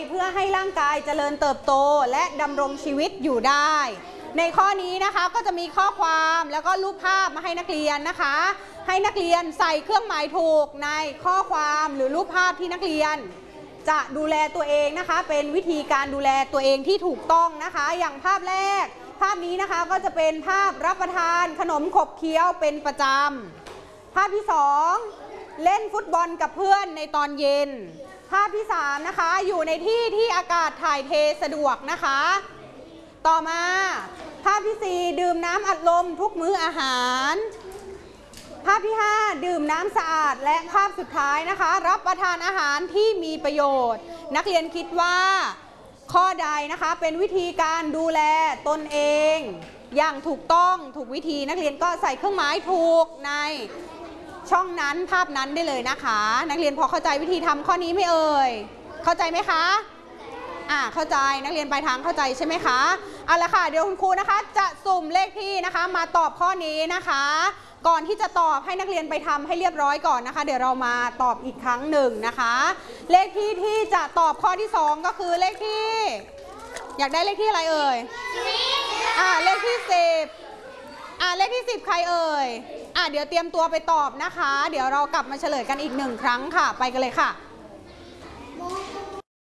เพื่อให้ร่างกายเจริญเติบโตและดำรงชีวิตอยู่ได้ในข้อนี้นะคะก็จะมีข้อความแล้วก็รูปภาพมาให้นักเรียนนะคะให้นักเรียนใส่เครื่องหมายถูกในข้อความหรือรูปภาพที่นักเรียนจะดูแลตัวเองนะคะเป็นวิธีการดูแลตัวเองที่ถูกต้องนะคะอย่างภาพแรกภาพนี้นะคะก็จะเป็นภาพรับประทานขนมขบเคี้ยวเป็นประจำภาพที่2เล่นฟุตบอลกับเพื่อนในตอนเย็นภาพที่3นะคะอยู่ในที่ที่อากาศถ่ายเทสะดวกนะคะต่อมาภาพที่4ดื่มน้ำอัดลมทุกมื้ออาหารภาพที่5ดื่มน้ำสะอาดและภาพสุดท้ายนะคะรับประทานอาหารที่มีประโยชน์นักเรียนคิดว่าข้อใดนะคะเป็นวิธีการดูแลตนเองอย่างถูกต้องถูกวิธีนักเรียนก็ใส่เครื่องหมายถูกในช่องนั้นภาพนั้นได้เลยนะคะนักเรียนพอเข้าใจวิธีทำข้อนี้ไหมเอ่ยเข้าใจไหมคะเข้าใจนักเรียนปลายทางเข้าใจใช่ไหมคะเอาละค่ะเดี๋ยวคุณครูนะคะจะสุ่มเลขที่นะคะมาตอบข้อนี้นะคะก่อนที่จะตอบให้นักเรียนไปทำให้เรียบร้อยก่อนนะคะเดี๋ยวเรามาตอบอีกครั้งหนึ่งนะคะเลขที่จะตอบข้อที่2ก็คือเลขที่อยากได้เลขที่อะไรเอ่ยเลขที่10เลขที่10ใครเอ่ยเดี๋ยวเตรียมตัวไปตอบนะคะเดี๋ยวเรากลับมาเฉลยกันอีก1ครั้งค่ะไปกันเลยค่ะ